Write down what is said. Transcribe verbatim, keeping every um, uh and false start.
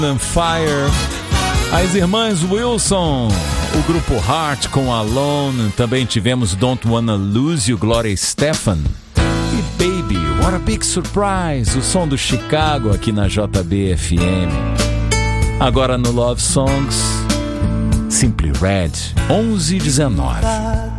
on Fire. As irmãs Wilson, o grupo Heart com Alone. Também tivemos Don't Wanna Lose You, Gloria Estefan. E Baby, What a Big Surprise, o som do Chicago aqui na J B F M. Agora no Love Songs, Simply Red, onze e dezenove.